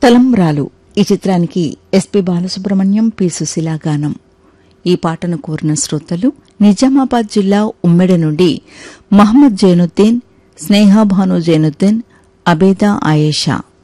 తలంబ్రాలు ఈ చిత్రానికి ఎస్పి బాలసుబ్రహ్మణ్యం, పి సుశీల గానం. ఈ పాటను కోరిన శ్రోతలు నిజామాబాద్ జిల్లా ఉమ్మెడ నుండి మహమ్మద్ జైనుద్దీన్, స్నేహాభాను జైనుద్దీన్, అబేదా ఆయేషా.